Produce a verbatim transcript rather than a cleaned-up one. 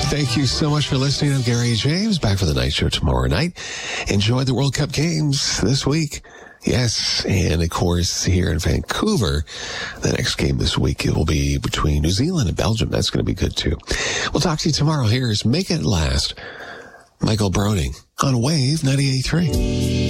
Thank you so much for listening. I'm Gary James, back for the night show tomorrow night. Enjoy the World Cup games this week. Yes, and of course, here in Vancouver, the next game this week, it will be between New Zealand and Belgium. That's going to be good, too. We'll talk to you tomorrow. Here's Make It Last, Michael Broning on Wave ninety-eight point three.